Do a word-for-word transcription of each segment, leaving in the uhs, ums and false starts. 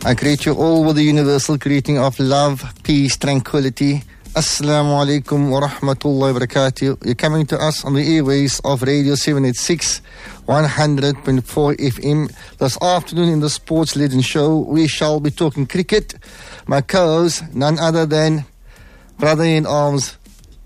I greet you all with the universal greeting of love, peace, tranquility. Assalamu alaikum wa rahmatullahi wa barakatuh. You're coming to us on the airways of Radio seven eighty-six, one hundred point four F M. This afternoon in the Sports Legend Show, we shall be talking cricket. My co-host, none other than brother-in-arms,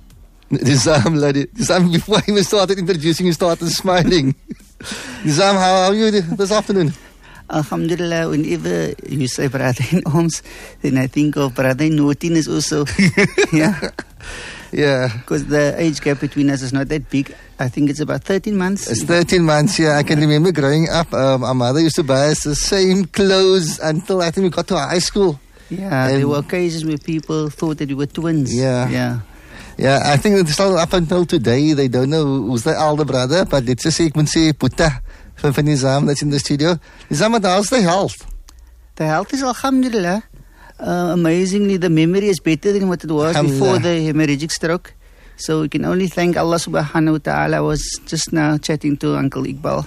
Nizam Ladi. Nizam, before I even started introducing, you started smiling. Nizam, how are you this afternoon? Alhamdulillah, whenever you say brother in arms, then I think of brother in naughtiness also. Yeah. Yeah. Because the age gap between us is not that big. I think it's about thirteen months. It's thirteen months, yeah. I can remember growing up, um, our mother used to buy us the same clothes until I think we got to high school. Yeah, and there were occasions where people thought that we were twins. Yeah. Yeah. Yeah, I think it's still up until today, they don't know who's the elder brother, but let's just say, ik moet say, Puta. Van Nizam that's in the studio. Nizam, how's the health? The health is alhamdulillah. Uh, amazingly, the memory is better than what it was before the hemorrhagic stroke. So we can only thank Allah subhanahu wa ta'ala. I was just now chatting to Uncle Iqbal,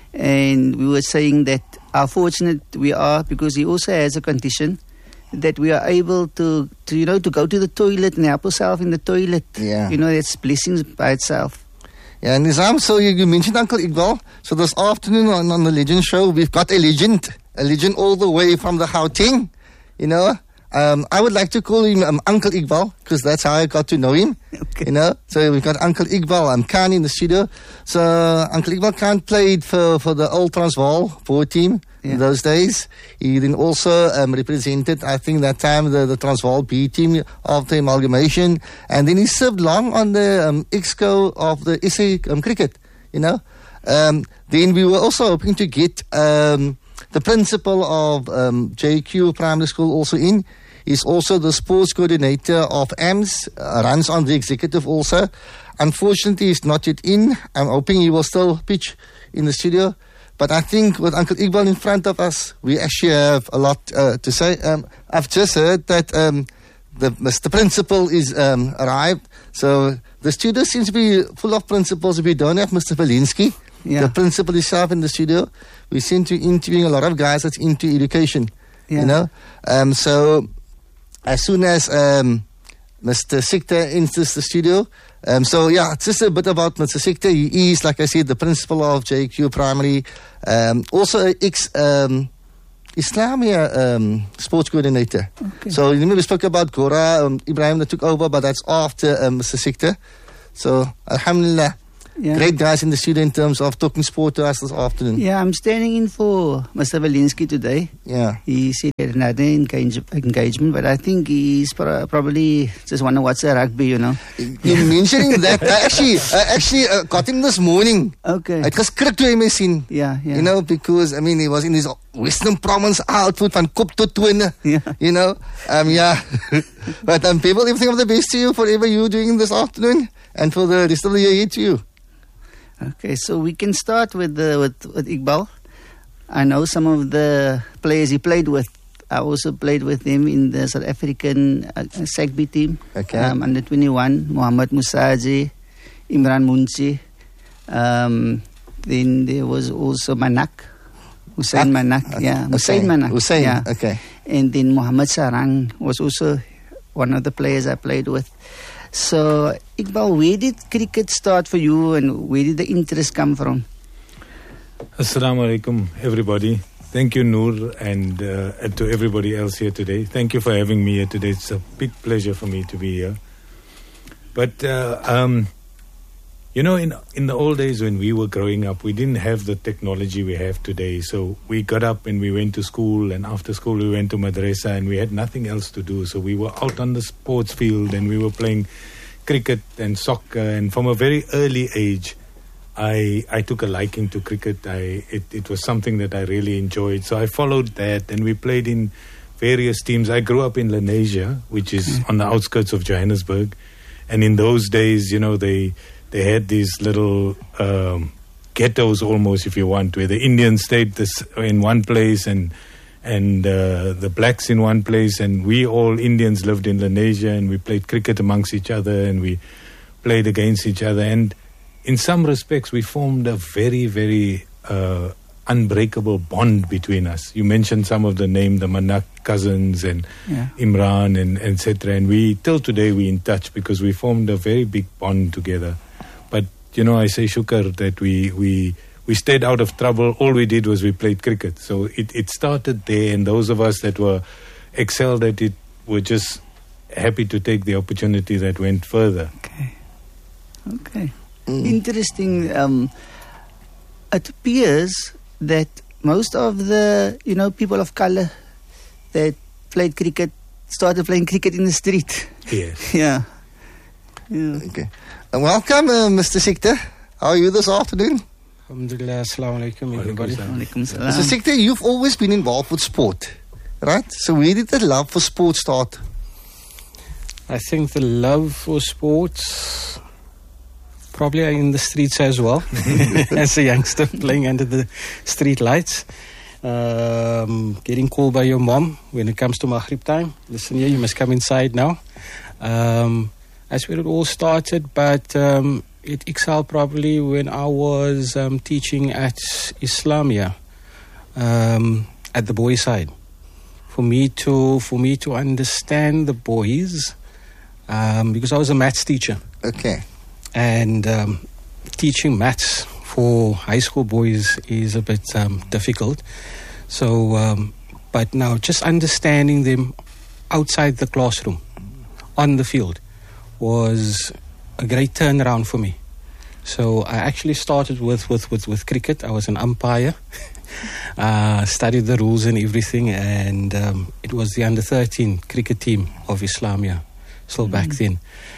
and we were saying that how fortunate we are because he also has a condition that we are able to, to you know, to go to the toilet and help ourselves in the toilet. Yeah. You know, that's blessings by itself. Yeah, Nizam, so you, you mentioned Uncle Iqbal. So this afternoon on, on the Legend Show, we've got a legend, a legend all the way from the Gauteng, you know. Um, I would like to call him um, Uncle Iqbal, because that's how I got to know him, okay. You know. So we've got Uncle Iqbal, I'm Khan in the studio. So Uncle Iqbal Khan played for, for the Old Transvaal board team. Yeah. In those days, he then also um, represented, I think that time, the, the Transvaal B team after amalgamation, and then he served long on the um, Exco of the S A um, cricket, you know. Um, then we were also hoping to get um, the principal of um, J Q Primary School also in. He's also the sports coordinator of A M S, uh, runs on the executive also. Unfortunately, he's not yet in. I'm hoping he will still pitch in the studio. But I think with Uncle Iqbal in front of us, we actually have a lot uh, to say. Um, I've just heard that um, the Mister Principal is um, arrived. So the studio seems to be full of principals. We don't have Mister Valinsky, yeah. The principal himself in the studio. We seem to be interviewing a lot of guys that's into education, yeah. You know. Um, so as soon as um, Mister Sikta enters the studio, Um, so, yeah, just a bit about Mister Sikta. He is, like I said, the principal of J Q Primary. Um, also, ex-Islamia um, um, sports coordinator. Okay. So, you remember we spoke about Gora, um, Ibrahim that took over, but that's after um, Mister Sikta. So, alhamdulillah. Yeah. Great guys in the studio in terms of talking sport to us this afternoon. Yeah, I'm standing in for Mister Valinsky today. Yeah. He said he had another engage, engagement, but I think he's pro- probably just want to watch the rugby, you know. You're mentioning that. I actually, I actually uh, got him this morning. Okay. It was skrik toe hy my sien. Yeah, yeah. You know, because, I mean, he was in his Western Province outfit van kop tot tone. Yeah. You know, um, yeah. But um, people, everything of the best to you for whatever you're doing this afternoon and for the rest of the year here to you. Okay, so we can start with, uh, with with Iqbal. I know some of the players he played with. I also played with him in the South African uh, S A C B team. Okay. Um, under twenty-one, Mohammad Musaji, Imran Munshi. Um, then there was also Manak, Hussein ah, Manak. Okay. Yeah, Hussein Manak. Hussein, yeah. Okay. And then Muhammad Sarang was also one of the players I played with. So, Iqbal, where did cricket start for you and where did the interest come from? Assalamu alaikum, everybody. Thank you, Noor, and, uh, and to everybody else here today. Thank you for having me here today. It's a big pleasure for me to be here. But, uh, um, you know, in in the old days when we were growing up, we didn't have the technology we have today. So we got up and we went to school, and after school we went to madrasa, and we had nothing else to do. So we were out on the sports field and we were playing cricket and soccer. And from a very early age, I I took a liking to cricket. I it, it was something that I really enjoyed. So I followed that, and we played in various teams. I grew up in Lenasia, which is on the outskirts of Johannesburg. And in those days, you know, they... They had these little um, ghettos almost, if you want, where the Indians stayed this in one place and and uh, the blacks in one place, and we all Indians lived in Lenasia, and we played cricket amongst each other, and we played against each other. And in some respects, we formed a very, very uh, unbreakable bond between us. You mentioned some of the name, the Manak cousins and yeah. Imran and et cetera. And we, till today, we're in touch because we formed a very big bond together. But, you know, I say shukar that we, we, we stayed out of trouble. All we did was we played cricket. So it, it started there, and those of us that were excelled at it were just happy to take the opportunity that went further. Okay. Okay. Mm. Interesting. Um, it appears that most of the, you know, people of color that played cricket started playing cricket in the street. Yes. yeah. yeah. Okay. Uh, welcome, uh, Mister Sikte. How are you this afternoon? Alhamdulillah, assalamu alaikum, everybody. Mister Sikte, you've always been involved with sport, right? So where did the love for sport start? I think the love for sports probably in the streets as well. As a youngster playing under the street lights. Um, getting called by your mom when it comes to Maghrib time. Listen here, you must come inside now. Um, that's where it all started, but um, it excelled probably when I was um, teaching at Islamia um, at the boys' side. For me to for me to understand the boys, um, because I was a maths teacher. Okay. And um, teaching maths for high school boys is a bit um, difficult. So, um, but now just understanding them outside the classroom, on the field, was a great turnaround for me. So I actually started with, with, with, with cricket. I was an umpire. uh, studied the rules and everything, and um, it was the under thirteen cricket team of Islamia, still mm-hmm. back then.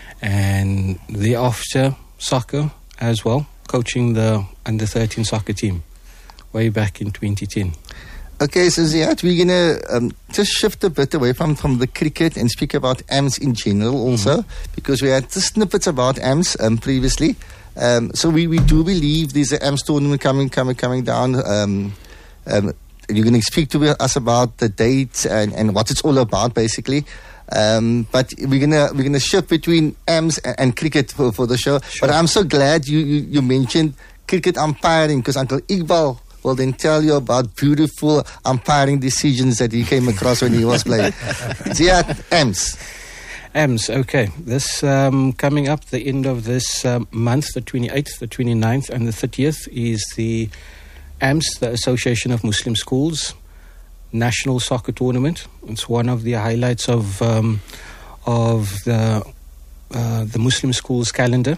And thereafter, soccer as well, coaching the under thirteen soccer team way back in twenty ten. Okay, so Ziad, we're going to um, just shift a bit away from, from the cricket and speak about A M S in general also, mm-hmm. because we had just snippets about A M S um, previously. Um, so we, we do believe there's an A M S tournament coming coming coming down. Um, um, you're going to speak to us about the dates and, and what it's all about, basically. Um, but we're gonna we're gonna shift between A M S and, and cricket for, for the show. Sure. But I'm so glad you, you, you mentioned cricket umpiring, because Uncle Iqbal will then tell you about beautiful umpiring decisions that he came across when he was playing. Ziad, A M S. A M S, okay. This um, coming up the end of this um, month, the twenty-eighth, the twenty-ninth, and the thirtieth is the A M S, the Association of Muslim Schools National Soccer Tournament. It's one of the highlights of um, of the uh, the Muslim schools calendar,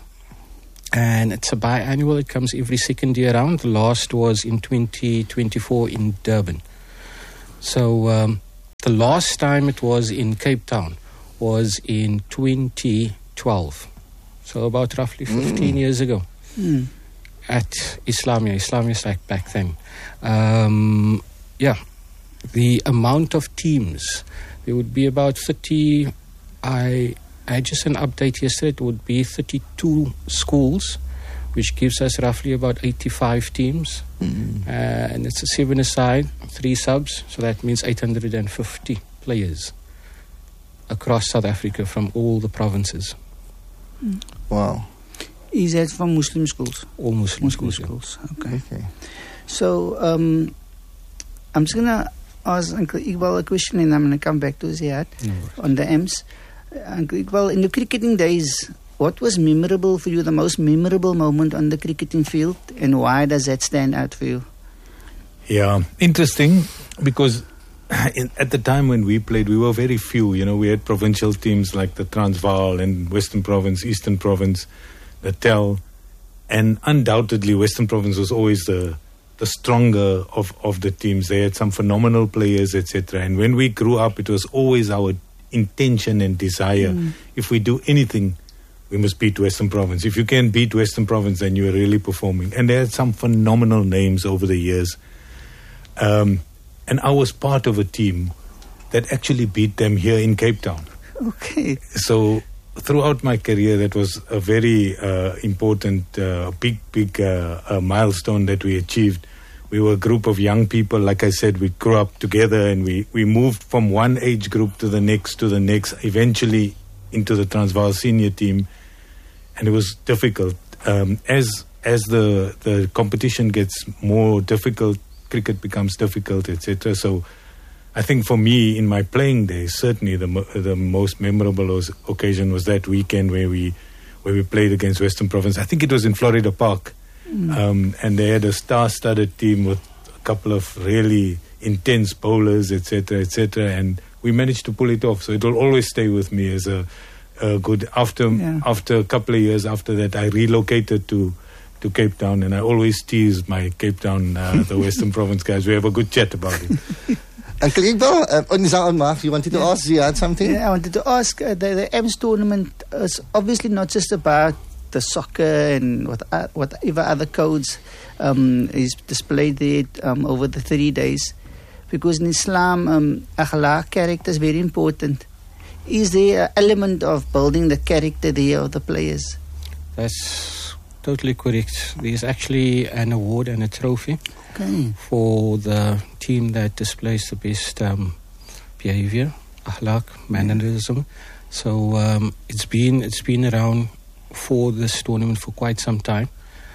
and it's a biannual. It comes every second year round. The last was in twenty twenty-four in Durban. So um, the last time it was in Cape Town was in twenty twelve. So about roughly fifteen mm. years ago mm. at Islamia. Islamia is like back then. Um, yeah. The amount of teams, there would be about thirty, I, I had just an update yesterday, it would be thirty-two schools, which gives us roughly about eighty-five teams. Mm-hmm. Uh, and it's a seven-a-side, three subs, so that means eight hundred fifty players across South Africa from all the provinces. Mm. Wow. Is that from Muslim schools? All Muslim, Muslim schools, schools. Yeah. Okay. okay. So, um, I'm just going to ask Uncle Iqbal a question, and I'm going to come back to Ziad no on the A M S. Uh, Uncle Iqbal, in your cricketing days, what was memorable for you, the most memorable moment on the cricketing field, and why does that stand out for you? Yeah, interesting, because in, at the time when we played, we were very few. You know, we had provincial teams like the Transvaal and Western Province, Eastern Province, the Tel, and undoubtedly Western Province was always the the stronger of, of the teams. They had some phenomenal players, et cetera. And when we grew up, it was always our intention and desire. Mm. If we do anything, we must beat Western Province. If you can beat Western Province, then you are really performing. And they had some phenomenal names over the years. Um, and I was part of a team that actually beat them here in Cape Town. Okay. So throughout my career, that was a very uh, important, uh, big, big uh, uh, milestone that we achieved. We were a group of young people. Like I said, we grew up together, and we, we moved from one age group to the next, to the next, eventually into the Transvaal senior team. And it was difficult. Um, as as the, the competition gets more difficult, cricket becomes difficult, et cetera. So I think for me, in my playing days, certainly the mo- the most memorable os- occasion was that weekend where we where we played against Western Province. I think it was in Florida Park, mm. um, and they had a star-studded team with a couple of really intense bowlers, et cetera, et cetera, and we managed to pull it off. So it will always stay with me as a, a good. After yeah. after a couple of years after that, I relocated to. to Cape Town, and I always tease my Cape Town, uh, the Western Province guys. We have a good chat about it. Uncle Iqbal, uh, on Zaan Maaf, you wanted to yeah. ask Ziad something? Yeah, I wanted to ask, uh, the, the A M S tournament is obviously not just about the soccer and what, uh, whatever other codes um, is displayed there um, over the three days. Because in Islam, um, akhlaq, character is very important. Is there an element of building the character there of the players? That's totally correct. There's actually an award and a trophy okay. for the team that displays the best um, behavior, akhlaq, mannerism. So um, it's been it's been around for this tournament for quite some time.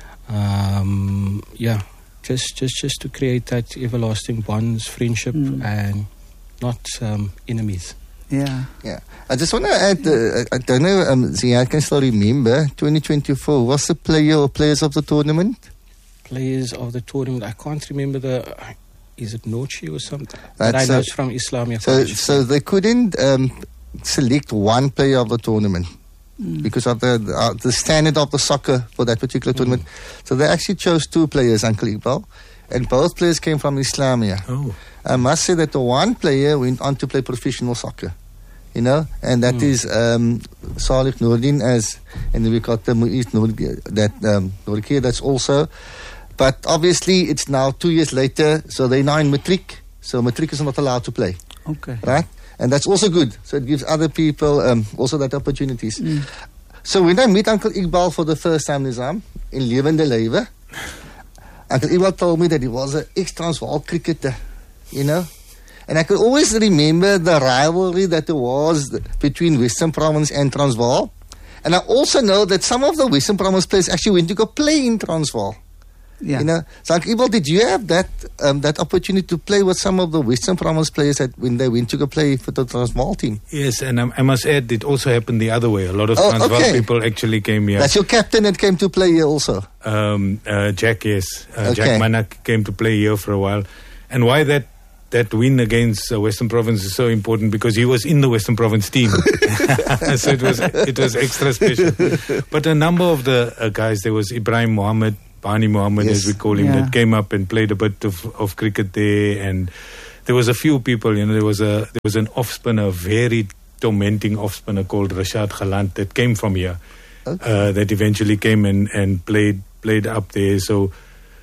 Um, yeah, just just just to create that everlasting bonds, friendship, mm. and not um, enemies. Yeah. Yeah. I just want to add, uh, I don't know, um, Ziad can still remember, twenty twenty-four, what's the player or players of the tournament? Players of the tournament, I can't remember the, uh, is it Nochi or something? That's but I know a, it's from Islamia. So, so they couldn't um, select one player of the tournament mm. because of the, the, uh, the standard of the soccer for that particular tournament. Mm. So they actually chose two players, Uncle Iqbal, and both players came from Islamia. Oh. I must say that the one player went on to play professional soccer. You know, and that mm. is um, Salih Noordin, as, and we've got the Muiz Noordin, that um, Noordin, that's also. But obviously, it's now two years later, so they're now in matric. So matric is not allowed to play. Okay. Right? And that's also good. So it gives other people um, also that opportunities. Mm. So when I meet Uncle Iqbal for the first time, Nizam, in Levende Lewe, Uncle Iqbal told me that he was an ex-Transvaal cricketer, you know. And I could always remember the rivalry that there was between Western Province and Transvaal. And I also know that some of the Western Province players actually went to go play in Transvaal. Yeah. You know, so Uncle Iqbal, did you have that um, that opportunity to play with some of the Western Province players that when they went to go play for the Transvaal team? Yes, and I, I must add, it also happened the other way. A lot of oh, Transvaal okay. people actually came here. That's your captain that came to play here also? Um, uh, Jack, yes. Uh, okay. Jack Manak came to play here for a while. And why that that win against uh, Western Province is so important, because he was in the Western Province team. So it was it was extra special. But a number of the uh, guys, there was Ibrahim Mohammed, Bani Mohammed, yes. as we call him, yeah. that came up and played a bit of, of cricket there. And there was a few people, you know, there was a there was an off-spinner, very tormenting off-spinner called Rashad Khalant that came from here. Okay. Uh, that eventually came and, and played played up there. So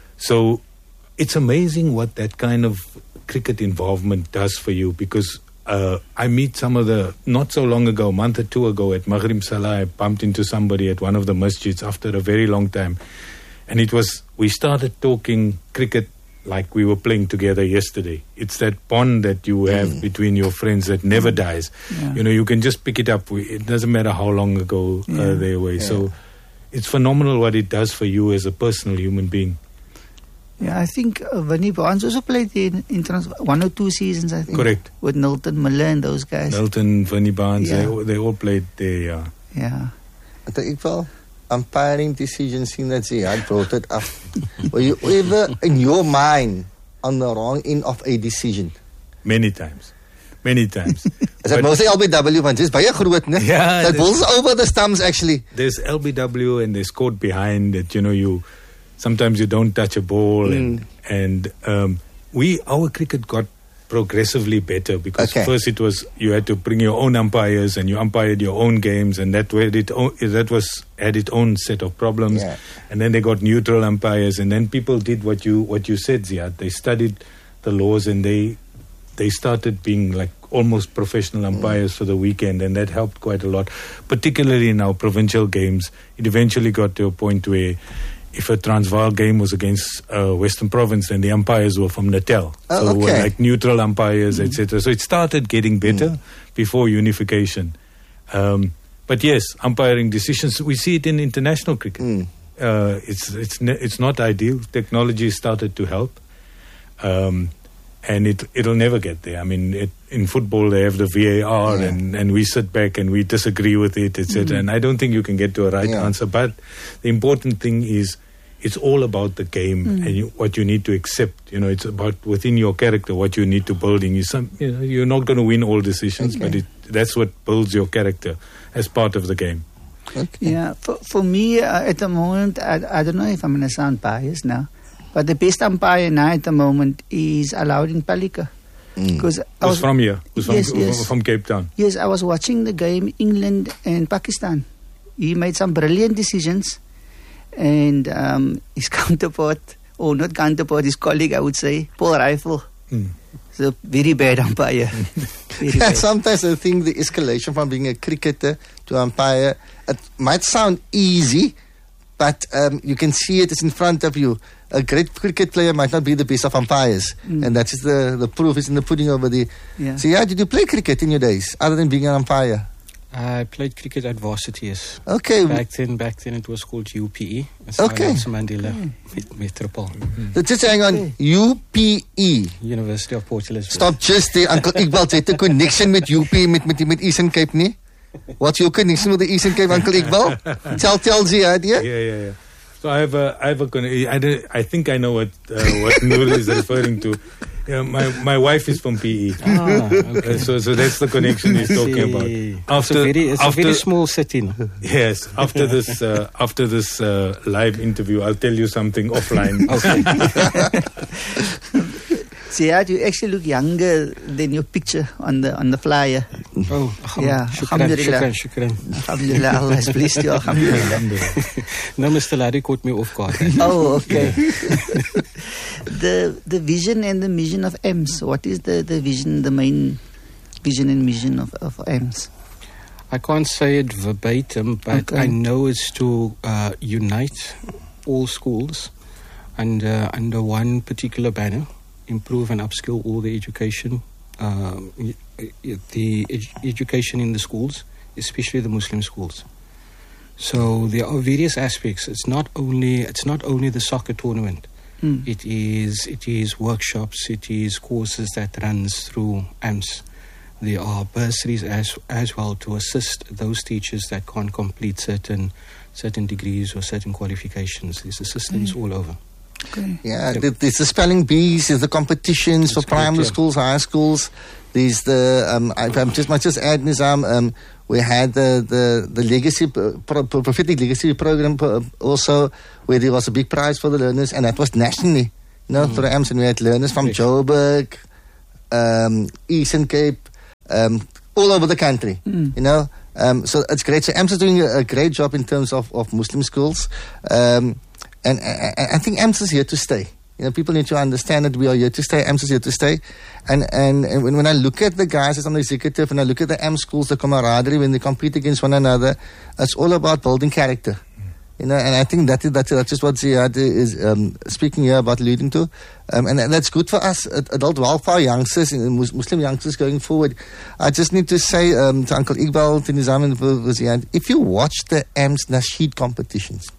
so it's amazing what that kind of cricket involvement does for you, because uh, I meet some of the, not so long ago, a month or two ago at Maghrib Salah, I bumped into somebody at one of the masjids after a very long time. And it was, we started talking cricket like we were playing together yesterday. It's that bond that you have mm. between your friends that never dies. Yeah. You know, you can just pick it up. It doesn't matter how long ago yeah. uh, they were. Yeah. So it's phenomenal what it does for you as a personal human being. Yeah, I think uh, Vinnie Barnes also played in, in trans- one or two seasons, I think. Correct. With Nilton Miller and those guys. Nilton, Vinnie Barnes, Yeah. they, they all played there, yeah. Yeah. Uncle Iqbal, umpiring decisions, seeing that Ziad brought it up. Were you ever, in your mind, on the wrong end of a decision? Many times. Many times. Is that mostly L B W, want dis baie groot, né? Yeah, that there's- bulls over the stumps, actually. There's L B W and there's caught behind that, you know, you sometimes you don't touch a ball, and and um, we our cricket got progressively better, because Okay. first it was you had to bring your own umpires and you umpired your own games, and that way it o- that was had its own set of problems. Yeah. And then they got neutral umpires, and then people did what you what you said, Ziad. They studied the laws, and they they started being like almost professional umpires for the weekend, and that helped quite a lot, particularly in our provincial games. It eventually got to a point where if a Transvaal game was against uh, Western Province, then the umpires were from Natal. Oh, so were okay. like neutral umpires, et cetera. So it started getting better before unification. Um, but yes, umpiring decisions, we see it in international cricket. Mm. Uh, it's it's ne- it's not ideal. Technology started to help. Um, and it, it'll never get there. I mean, it, in football, they have the V A R, yeah. and, and we sit back and we disagree with it, et cetera. Mm. And I don't think you can get to a right yeah. answer. But the important thing is, it's all about the game mm. and you, what you need to accept. You know, it's about within your character what you need to build in. You some, you know, you're not going to win all decisions, okay. but it, that's what builds your character as part of the game. Okay. Yeah, for for me uh, at the moment, I, I don't know if I'm going to sound biased now, but the best umpire now at the moment is Alauddin Palika. Because mm. I was from here, was yes, from, yes. from Cape Town. Yes, I was watching the game England and Pakistan. He made some brilliant decisions, and um, his counterpart, or not counterpart, his colleague, I would say, Paul Rifle. Mm. So very bad umpire. Very yeah, bad. Sometimes I think the escalation from being a cricketer to umpire, it might sound easy, but um, you can see it is in front of you. A great cricket player might not be the best of umpires, mm. and that is the, the proof is in the pudding over there. Yeah. So yeah, did you play cricket in your days, other than being an umpire? I played cricket at varsity, yes. Okay. Back then, back then it was called U P E. It's okay. Nelson Mandela mm. Metropole. Mm-hmm. So just hang on, okay. U P E. University of Port Elizabeth. Stop just there, Uncle Iqbal. It's a connection with U P, with, with, with Eastern Cape, nie? What's your connection with the Eastern Cape, Uncle Iqbal? Tell, tell Ziad, yeah? Yeah, yeah, yeah. So I have a, I have a, I, don't, I think I know what uh, what Noor is referring to. Yeah, my my wife is from P E, ah, okay. uh, so so that's the connection he's talking about. After, it's a very, it's after, a very small setting. Yes, after this uh, after this uh, live interview, I'll tell you something offline. Okay. Ziad, you actually look younger than your picture on the on the flyer. Oh, yeah, shukran, alhamdulillah. Shukran, shukran. Alhamdulillah, Allah has blessed you, alhamdulillah. No, Mister Larry caught me off guard. Oh, okay. the the vision and the mission of A M S. What is the, the vision, the main vision and mission of, of A M S? I can't say it verbatim, but okay. I know it's to uh, unite all schools under under one particular banner. Improve and upskill all the education, uh, the ed- education in the schools, especially the Muslim schools. So there are various aspects. It's not only it's not only the soccer tournament. Mm. It is it is workshops. It is courses that runs through A M S. There are bursaries as as well to assist those teachers that can't complete certain certain degrees or certain qualifications. There's assistance mm. all over. Okay. Yeah, yep. there's the spelling bees, there's the competitions That's for primary correct, yeah. schools, high schools. There's the, um, I, I'm just, might just add, Nizam, um, we had the, the, the legacy, pro, prophetic legacy program also, where there was a big prize for the learners, and that was nationally, you know, mm. for the A M S, and we had learners from yes. Joburg, um, Eastern Cape, um, all over the country, mm. you know. Um, so it's great. So A M S is doing a, a great job in terms of, of Muslim schools. Um, And I, I think A M S is here to stay. You know, people need to understand that we are here to stay. A M S is here to stay. And and, and when, when I look at the guys as on the executive, and I look at the A M S schools, the camaraderie, when they compete against one another, it's all about building character. You know, and I think that is, that, that's just what Ziad is um, speaking here about, alluding to. Um, and that's good for us, adult welfare youngsters, Muslim youngsters going forward. I just need to say um, to Uncle Iqbal, to Nizam and Ziad, if you watch the A M S Nasheed competitions,